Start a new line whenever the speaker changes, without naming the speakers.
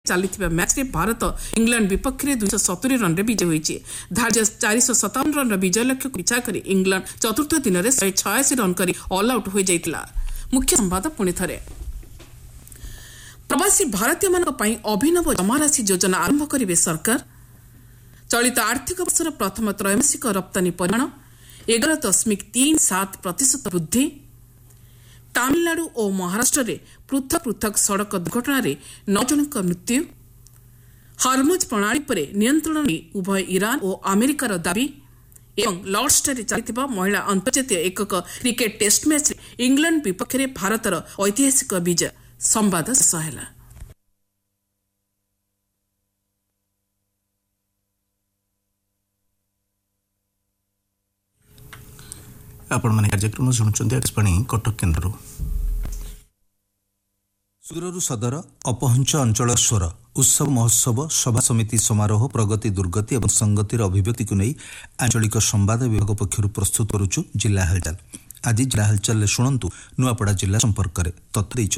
ଚାଲିଥିବା ମ୍ୟାଚ୍ରେ ଭାରତ ଇଂଲଣ୍ଡ ବିପକ୍ଷରେ 270 ରନ୍ରେ ବିଜୟ ହୋଇଛି। ଧାର୍ଯ୍ୟ 457 ରନ୍ର ବିଜୟ ଲକ୍ଷ୍ୟକୁ ପିଛା କରି ଇଂଲଣ୍ଡ ଚତୁର୍ଥ ଦିନରେ 186 ରନ୍ କରି ଅଲ୍ ଆଉଟ୍ ହୋଇଯାଇଥିଲା। ମୁଖ୍ୟ ସମ୍ବାଦ ପୁଣି ଥରେ। ପ୍ରବାସୀ ଭାରତୀୟମାନଙ୍କ ପାଇଁ ଅଭିନବ ଜମାରାଶି ଯୋଜନା ଆରମ୍ଭ କରିବେ ସରକାର। ଚଳିତ ଆର୍ଥିକ ବର୍ଷର ପ୍ରଥମ ତ୍ରୈମାସିକ ରପ୍ତାନୀ ପରିମାଣ 11.37% ବୃଦ୍ଧି। ତାମିଲନାଡୁ ଓ ମହାରାଷ୍ଟ୍ରରେ ପୃଥକ ପୃଥକ ସଡ଼କ ଦୁର୍ଘଟଣାରେ 9 ଜଣଙ୍କ ମୃତ୍ୟୁ। ହରମୁଜ ପ୍ରଣାଳୀ ଉପରେ ନିୟନ୍ତ୍ରଣ ନେଇ ଉଭୟ ଇରାନ ଓ ଆମେରିକାର ଦାବି। ଏବଂ ଲର୍ଡସଠାରେ ଚାଲିଥିବା ମହିଳା ଅନ୍ତର୍ଜାତୀୟ ଏକକ କ୍ରିକେଟ ଟେଷ୍ଟ ମ୍ୟାଚ୍ରେ ଇଂଲଣ୍ଡ ବିପକ୍ଷରେ ଭାରତର ଐତିହାସିକ ବିଜୟ। ସମ୍ବାଦ ଶେଷ ହେଲା।
ଆପଣମାନେ କାର୍ଯ୍ୟକ୍ରମ ଶୁଣୁଛନ୍ତି ଆକାଶବାଣୀ କଟକ କେନ୍ଦ୍ରରୁ। ସୁରରୁ ସଦର ଅପହଞ୍ଚ ଅଞ୍ଚଳ ସ୍ୱର ଉତ୍ସବ ମହୋତ୍ସବ ସଭା ସମିତି ସମାରୋହ ପ୍ରଗତି ଦୁର୍ଗତି ଏବଂ ସଂଗତିର ଅଭିବ୍ୟକ୍ତିକୁ ନେଇ ଆଞ୍ଚଳିକ ସମ୍ବାଦ ବିଭାଗ ପକ୍ଷରୁ ପ୍ରସ୍ତୁତ କରୁଛୁ ଜିଲ୍ଲା ହାଲଚାଲ। ଆଜି ଜିଲ୍ଲା ହାଲଚାଲରେ ଶୁଣନ୍ତୁ ନୂଆପଡ଼ା ଜିଲ୍ଲା ସମ୍ପର୍କରେ ତଥ୍ୟ ଦେଇଛନ୍ତି